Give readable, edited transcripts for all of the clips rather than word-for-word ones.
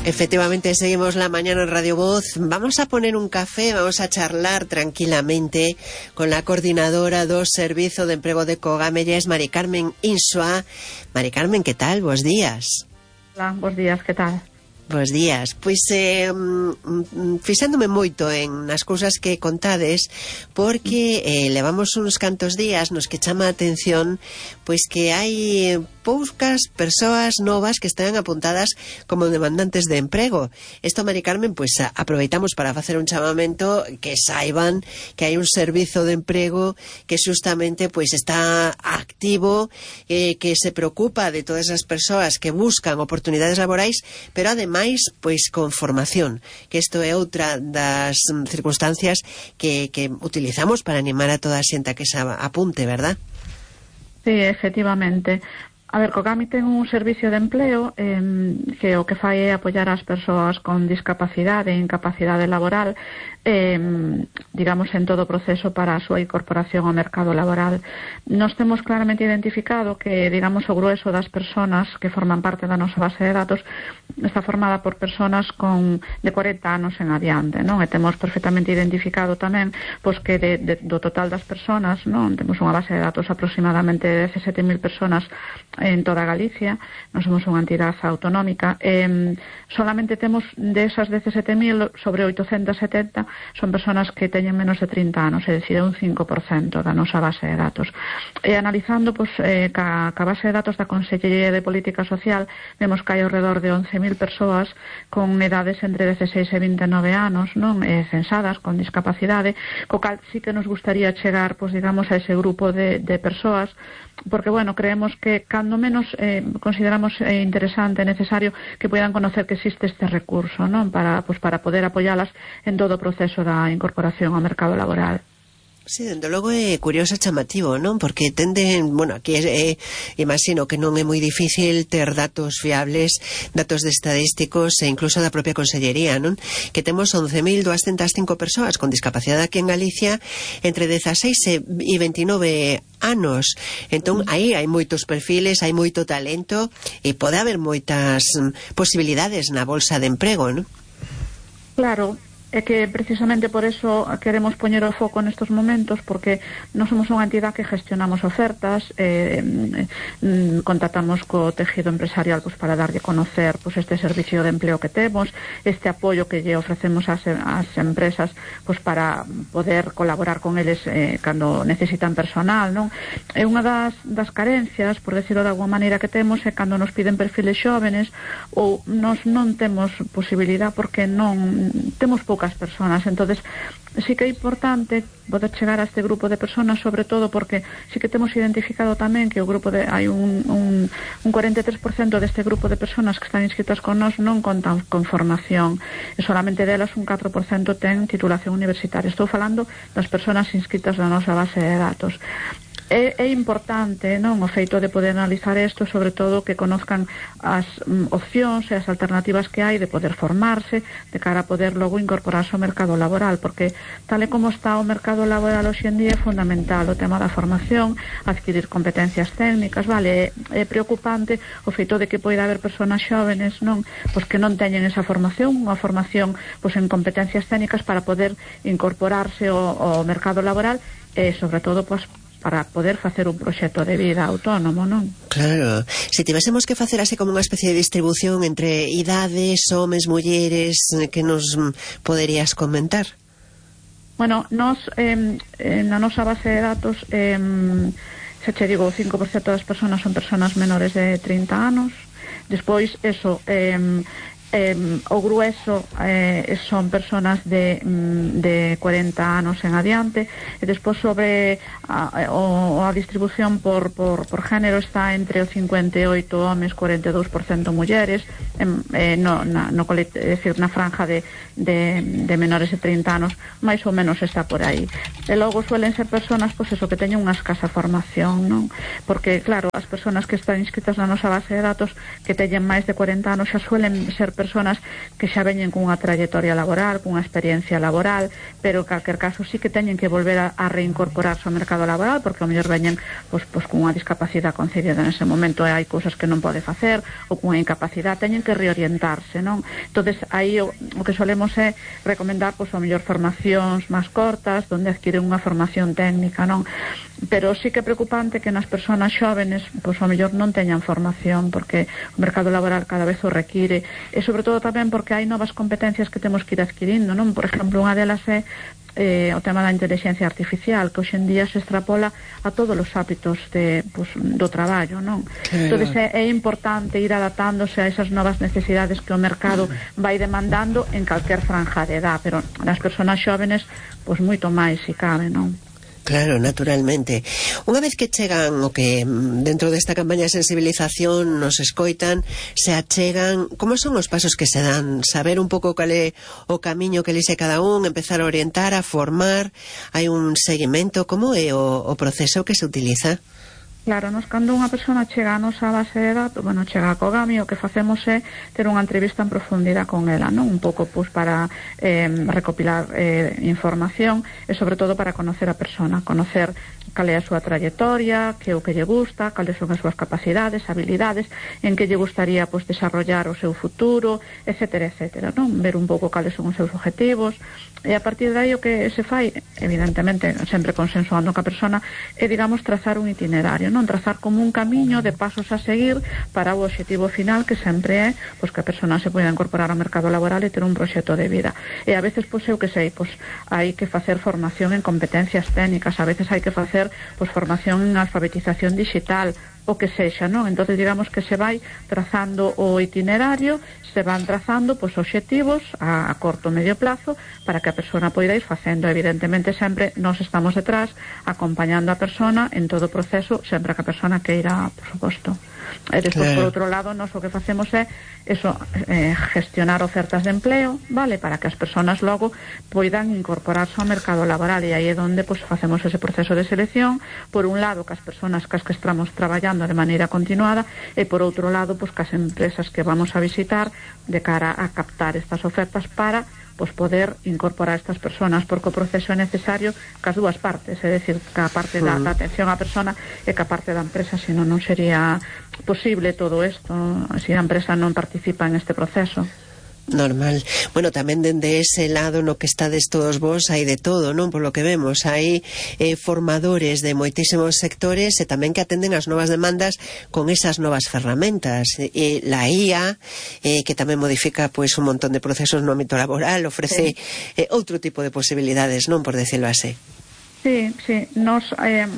Efectivamente, seguimos la mañana en Radio Voz. Vamos a poner un café, vamos a charlar tranquilamente con la coordinadora do Servizo de Emprego de Cogamelles, Mari Carmen Insua. Mari Carmen, ¿qué tal? Bos días. Hola, bos días, ¿qué tal? Bos días. Pois fixándome moito en as cousas que contades, porque levamos uns cantos días nos que chama a atención pois que hai poucas persoas novas que están apuntadas como demandantes de emprego. Isto, Mari Carmen, pois aproveitamos para facer un chamamento que saiban que hai un servizo de emprego que justamente pois está activo, que se preocupa de todas as persoas que buscan oportunidades laborais, pero ademais pois con formación, que isto é outra das circunstancias que utilizamos para animar a toda a xente a que se apunte, verdad? Sí, efectivamente. A ver, Cogami ten un servicio de empleo que o que fai é apoiar as persoas con discapacidade e incapacidade laboral, digamos, en todo o proceso para a súa incorporación ao mercado laboral. Nos temos claramente identificado que, digamos, o grueso das persoas que forman parte da nosa base de datos está formada por persoas de 40 anos en adiante, non? E temos perfectamente identificado tamén pois que do total das persoas, non? Temos unha base de datos aproximadamente de 17.000 persoas en toda Galicia. Non somos unha entidade autonómica. Solamente temos desas 17.000, sobre 870 son persoas que teñen menos de 30 anos, é dicir, un 5% da nosa base de datos. E analizando ca base de datos da Consellería de Política Social, vemos que hai ao redor de 11.000 persoas con edades entre 16 e 29 anos, non, censadas con discapacidade, co cal sí que nos gustaría chegar, digamos, a ese grupo de persoas, porque, bueno, creemos que cando menos consideramos interesante e necesario que poidan conocer que existe este recurso, non, para poder apoialas en todo o proceso da incorporación ao mercado laboral. Sí, dende logo é curioso e chamativo, non? Porque tenden, bueno, aquí imagino que non é moi difícil ter datos fiables, datos de estadísticos e incluso da propia Consellería, non? Que temos 11.205 persoas con discapacidade aquí en Galicia entre 16 e 29 anos. Entón, aí hai moitos perfiles, hai moito talento e pode haber moitas posibilidades na bolsa de emprego, non? Claro. É que precisamente por eso queremos poñer o foco nestes momentos, porque non somos unha entidade que gestionamos ofertas, contactamos co tejido empresarial para darlle a conocer este servicio de empleo que temos, este apoio que lle ofrecemos ás empresas para poder colaborar con eles cando necesitan personal, non? É unha das carencias, por decirlo de alguma maneira, que temos é cando nos piden perfiles xóvenes ou nos non temos posibilidad porque non temos poucas persoas. Entonces sí que é importante poder chegar a este grupo de persoas, sobre todo porque sí que temos identificado tamén que o grupo hai un 43% deste grupo de persoas que están inscritas con nós non contan con formación e solamente delas un 4% ten titulación universitaria. Estou falando das persoas inscritas na nosa base de datos. É importante, non, o feito de poder analizar isto, sobre todo que conozcan as opcións e as alternativas que hai de poder formarse de cara a poder logo incorporarse ao mercado laboral, porque tal e como está o mercado laboral hoxe en día é fundamental o tema da formación, adquirir competencias técnicas, vale? É preocupante o feito de que poida haber persoas xóvenes, non, que non teñen esa formación, unha formación en competencias técnicas para poder incorporarse ao mercado laboral e, sobre todo, para poder facer un proxecto de vida autónomo, non? Claro. Se tivésemos que facer así como unha especie de distribución entre idades, homes, mulleres, que nos poderías comentar? Bueno, nos na nosa base de datos xa che digo, o 5% das persoas son persoas menores de 30 anos. Despois, o grueso son persoas de 40 anos en adiante, e despois sobre a distribución por género está entre o 58 homes, 42% mulleres, na franja de menores de 30 anos máis ou menos está por aí. E logo suelen ser persoas que teñen unha escasa formación, non? Porque claro, as persoas que están inscritas na nosa base de datos que teñen máis de 40 anos xa suelen ser personas que xa veñen cunha trayectoria laboral, cunha experiencia laboral, pero en calquer caso sí que teñen que volver a reincorporarse ao mercado laboral, porque ao mellor veñen pois cunha discapacidade concedida nese momento e hai cousas que non pode facer, ou cunha incapacidade, teñen que reorientarse, non? Entonces aí o que solemos é recomendar pois ao mellor formacións máis cortas, onde adquiren unha formación técnica, non? Pero sí que é preocupante que nas persoas xóvenes pois ao mellor non teñan formación, porque o mercado laboral cada vez o require, e sobre todo tamén porque hai novas competencias que temos que ir adquirindo, non? Por exemplo, unha delas é o tema da inteligencia artificial, que hoxe en día se extrapola a todos os hábitos do traballo, non? Entón é importante ir adaptándose a esas novas necesidades que o mercado vai demandando en calquer franja de edad, pero nas persoas xóvenes pois moito máis se cabe, non? Claro, naturalmente. Unha vez que chegan o que dentro desta campaña de sensibilización nos escoitan, se achegan, como son os pasos que se dan? Saber un pouco cal é o camiño que elixe cada un, empezar a orientar, a formar, hai un seguimento, como é o proceso que se utiliza? Claro, nos cando unha persona chega a nosa base de datos, bueno, chega a Cogami, o que facemos é ter unha entrevista en profundidade con ela, non? Un pouco pois para recopilar información e sobre todo para conocer a persona, conocer cal é a súa trayectoria, que é o que lle gusta, cales son as súas capacidades, habilidades, en que lle gustaría pois desarrollar o seu futuro, etcétera, etcétera, non? Ver un pouco cales son os seus objetivos, e a partir de aí o que se fai, evidentemente sempre consensuando ca persona, é, digamos, trazar un itinerario, non? Trazar como un camiño de pasos a seguir para o obxectivo final, que sempre é pois que a persona se poida incorporar ao mercado laboral e ter un proxecto de vida. E a veces, pois eu que sei, pois hai que facer formación en competencias técnicas, a veces hai que facer pois formación en alfabetización digital, o que sexa, non? Entonces digamos que se vai trazando o itinerario, se van trazando pois obxectivos a corto e medio plazo para que a persona poida ir facendo. Evidentemente sempre nós estamos detrás acompañando a persona en todo o proceso, sempre que a persona queira, por suposto. E despois, por outro lado, nós o que facemos é eso, gestionar ofertas de empleo, vale, para que as persoas logo poidan incorporarse ao mercado laboral, e aí é onde pues, facemos ese proceso de selección, por un lado, que as persoas cas que estamos traballando de maneira continuada, e por outro lado, pues, que as empresas que vamos a visitar de cara a captar estas ofertas para pues poder incorporar a estas persoas, porque o proceso é necesario cas dúas partes, é dicir, que a parte da atención á persona e que a parte da empresa, senón non sería posible todo isto se a empresa non participa en este proceso. Normal. Bueno, tamén dende ese lado no que estades todos vos hai de todo, non? Por lo que vemos, hai formadores de moitísimos sectores e tamén que atenden as novas demandas con esas novas ferramentas. La IA, que tamén modifica pues un montón de procesos no ámbito laboral, ofrece outro tipo de posibilidades, non? Por decirlo así. Sí, nos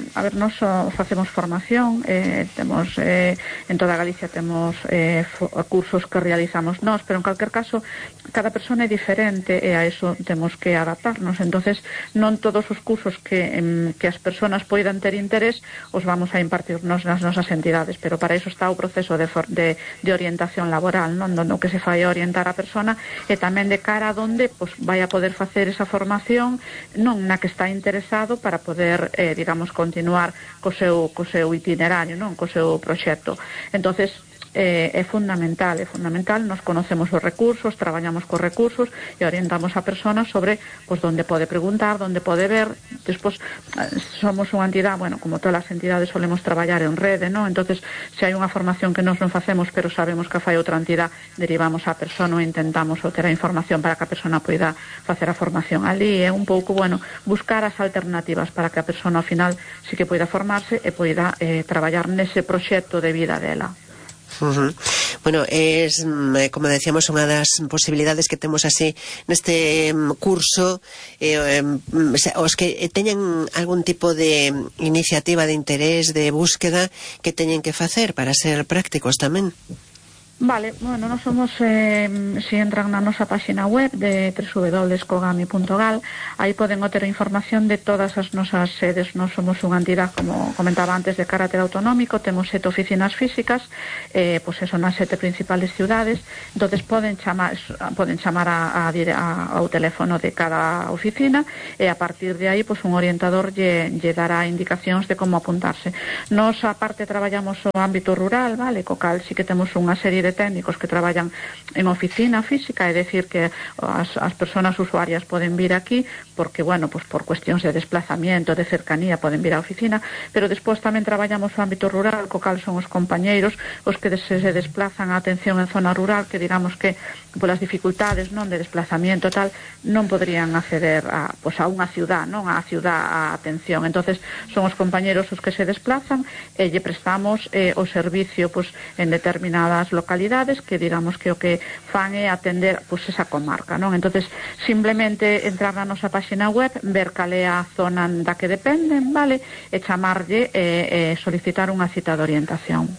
facemos formación, temos en toda Galicia temos cursos que realizamos nós, pero en calquer caso cada persona é diferente e a eso temos que adaptarnos. Entonces non todos os cursos que as persoas poidan ter interés os vamos a impartir nas nosas entidades, pero para iso está o proceso de orientación laboral, non? No que se fai a orientar a persona e tamén de cara a donde pues, vai a poder facer esa formación, non na que está interesado, para poder, digamos, continuar co seu itinerario, non? Co seu proxecto. Entonces, é fundamental, nos conocemos os recursos, traballamos cos recursos e orientamos a persona sobre pues, onde pode preguntar, onde pode ver. Despois, somos unha entidade, bueno, como todas as entidades solemos traballar en rede, non? Entonces, se hai unha formación que nós non facemos, pero sabemos que fai outra entidade, derivamos a persona ou intentamos obter a información para que a persona poida facer a formación ali. É un pouco, bueno, buscar as alternativas para que a persona ao final sí que poida formarse e poida traballar nese proxecto de vida dela. Bueno, es, como decíamos, unha das posibilidades que temos así neste curso, os que teñen algún tipo de iniciativa de interés, de búsqueda, que teñen que facer para ser prácticos tamén. Vale, bueno, nós somos, se entran na nosa página web de www.cogami.gal, aí poden obter información de todas as nosas sedes. Nós somos unha entidade, como comentaba antes, de carácter autonómico, temos 7 oficinas físicas, pois eso, nas 7 principales ciudades. Entonces poden chamar ao teléfono de cada oficina e a partir de aí, pois un orientador lle dará indicacións de como apuntarse. Nós, aparte, traballamos o ámbito rural, vale, co cal sí que temos unha serie de de técnicos que traballan en oficina física, é dicir que as persoas usuarias poden vir aquí porque, bueno, pues por cuestións de desplazamiento, de cercanía, poden vir á oficina, pero despois tamén traballamos o ámbito rural, co cal son os compañeiros os que se desplazan a atención en zona rural, que digamos que polas dificultades, non, de desplazamiento tal, non podrían acceder a unha ciudad, non, a ciudad a atención. Entonces son os compañeros os que se desplazan e lle prestamos o servicio en determinadas localidades, que digamos que o que fan é atender esa comarca, non? Entonces simplemente entrar na nosa páxina web, ver cal é a zona da que dependen, vale, e chamarlle e solicitar unha cita de orientación.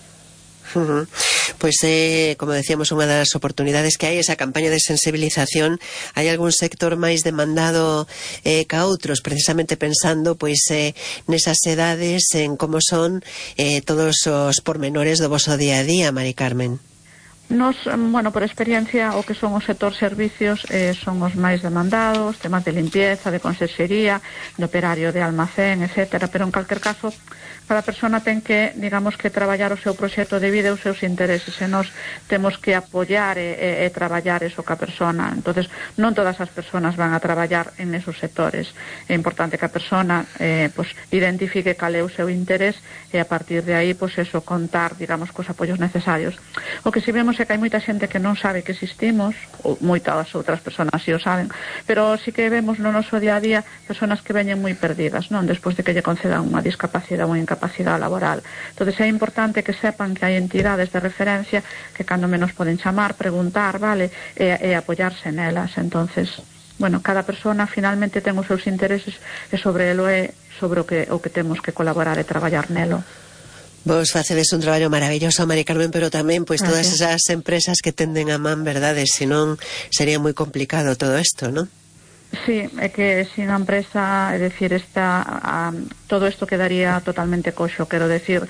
Pois como decíamos, unha das oportunidades que hai esa campaña de sensibilización. Hai algún sector máis demandado ca outros, precisamente pensando nesas edades, en como son todos os pormenores do voso día a día, Mari Carmen. Nos, bueno, por experiencia, o que son os sector servicios son os máis demandados, temas de limpieza, de conserxería, de operario de almacén, etcétera, pero en calquer caso cada persona ten que, digamos, que traballar o seu proxecto de vida e os seus intereses, e nós temos que apoiar e traballar eso ca persona. Entonces, non todas as persoas van a traballar en esos sectores. É importante que a persona identifique cal é o seu interés e a partir de aí, eso, contar, digamos, cos apoios necesarios. O que si vemos é que hai moita xente que non sabe que existimos, ou moitas outras persoas si o saben, pero si que vemos no noso día a día persoas que veñen moi perdidas, non, despois de que lle concedan unha discapacidade ou unha incapacidade laboral. Entonces é importante que sepan que hai entidades de referencia que cando menos poden chamar, preguntar, vale, e apoiarse nelas. Entonces, bueno, cada persona finalmente ten os seus intereses e sobre elo é sobre o que temos que colaborar e traballar nelo. Vos facedes un traballo maravilloso, Mari Carmen, pero tamén todas esas empresas que tenden a man, verdade? Senón sería moi complicado todo isto, non? Sí, é que sin a empresa, é dicir, todo isto quedaría totalmente coxo, quero decir,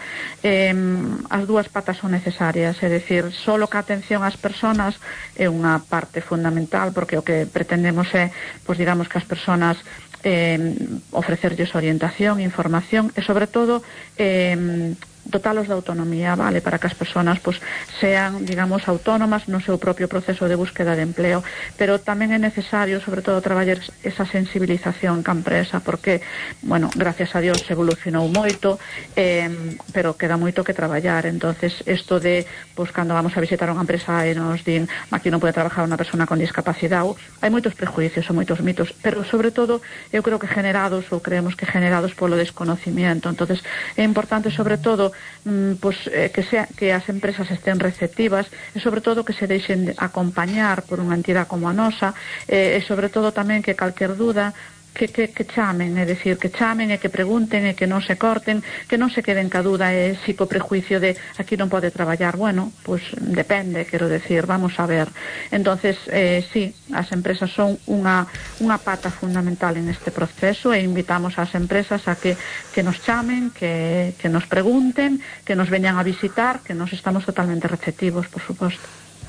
as dúas patas son necesarias, é dicir, solo que a atención ás persoas é unha parte fundamental, porque o que pretendemos é, digamos, que as persoas ofrecerlles orientación, información e, sobre todo, dotalos de autonomía, vale, para que as persoas sean, digamos, autónomas no seu propio proceso de búsqueda de empleo, pero tamén é necesario, sobre todo, traballar esa sensibilización ca empresa, porque, bueno, gracias a Dios evolucionou moito, pero queda moito que traballar. Entonces, isto de, cando vamos a visitar unha empresa e nos din aquí non pode trabajar unha persona con discapacidade, hai moitos prejuicios e moitos mitos, pero, sobre todo, eu creo que creemos que generados polo desconocimiento. Entonces, é importante, sobre todo, que as empresas estén receptivas e, sobre todo, que se deixen acompañar por unha entidade como a nosa, e, sobre todo, tamén que calquer dúda que chamen, é dicir, que chamen e que pregunten e que non se corten, que non se queden ca dúda e si co prejuicio de aquí non pode traballar. Bueno, depende, quero decir, vamos a ver. Entonces, sí, as empresas son unha pata fundamental en este proceso e invitamos ás empresas a que nos chamen, que nos pregunten, que nos veñan a visitar, que nos estamos totalmente receptivos, por suposto.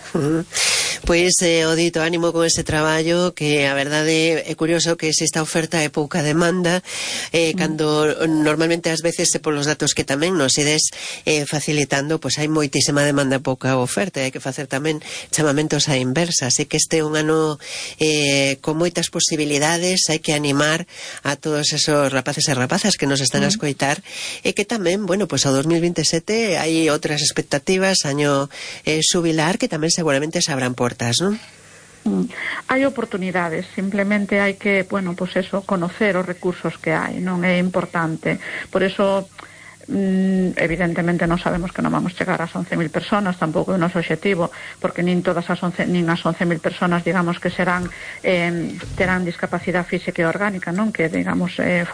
Pois o dito, ánimo con ese traballo, que a verdade é curioso que se esta oferta é pouca demanda, cando normalmente ás veces polos datos que tamén nos ides facilitando, hai moitísima demanda, pouca oferta, e hai que facer tamén chamamentos á inversa, así que este é un ano con moitas posibilidades. Hai que animar a todos esos rapaces e rapazas que nos están a escoitar, e que tamén, bueno, ao 2027 hai outras expectativas, año xubilar, que tamén seguramente se abran portas, non? Hai oportunidades, simplemente hai que, conocer os recursos que hai, non é importante. Por eso, evidentemente non sabemos que non vamos chegar ás 11.000 personas, tampouco é o noso objetivo, porque nin as 11.000 personas, digamos, que terán discapacidade física e orgánica, non? Que, digamos,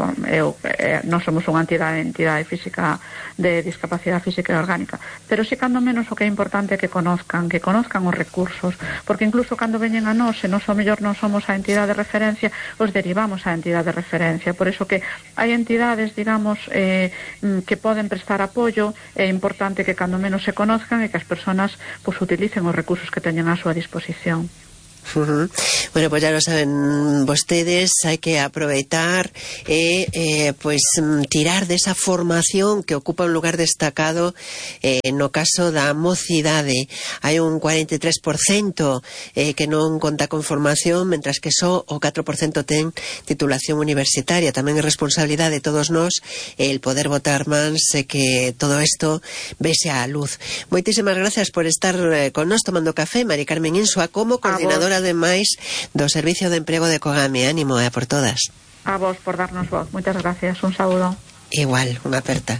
non somos unha entidade física de discapacidade física e orgánica, pero si cando menos o que é importante é que conozcan os recursos, porque incluso cando veñen a nós, se nós ao mellor non somos a entidade de referencia, os derivamos á entidade de referencia. Por eso que hai entidades, digamos, que poden prestar apoio. É importante que cando menos se conozcan e que as persoas utilicen os recursos que teñen á súa disposición. Bueno, pues ya lo saben vostedes, hai que aproveitar pues tirar desa formación que ocupa un lugar destacado no caso da mocidade. Hai un 43% que non conta con formación, mentras que só o 4% ten titulación universitaria. Tamén é responsabilidade de todos nós el poder botar mans que todo isto vese á luz. Moitísimas gracias por estar con nós tomando café, Mari Carmen Insua, como coordinadora ademais do Servicio de Emprego de Cogame. Ánimo, por todas. A vos por darnos voz. Muchas gracias. Un saludo. Igual, unha aperta.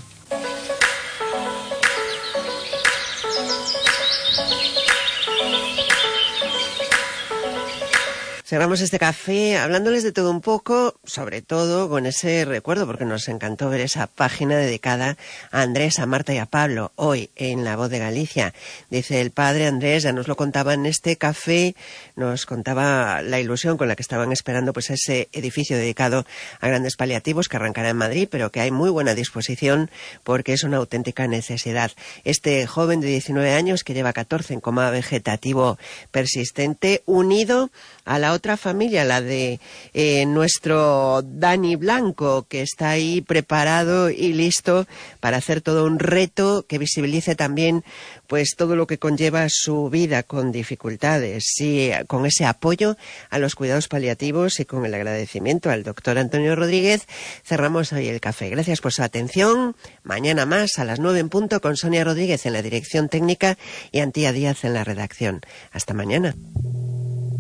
Cerramos este café hablándoles de todo un poco, sobre todo con ese recuerdo, porque nos encantó ver esa página dedicada a Andrés, a Marta y a Pablo, hoy en La Voz de Galicia. Dice el padre Andrés, ya nos lo contaba en este café, nos contaba la ilusión con la que estaban esperando pues ese edificio dedicado a grandes paliativos que arrancará en Madrid, pero que hay muy buena disposición porque es una auténtica necesidad. Este joven de 19 años que lleva 14 en coma vegetativo persistente, unido a la otra familia, la de nuestro Dani Blanco, que está ahí preparado y listo para hacer todo un reto que visibilice también pues todo lo que conlleva su vida con dificultades, y con ese apoyo a los cuidados paliativos y con el agradecimiento al doctor Antonio Rodríguez cerramos hoy el café. Gracias por su atención. Mañana más a las 9 en punto con Sonia Rodríguez en la dirección técnica y Antía Díaz en la redacción. Hasta mañana.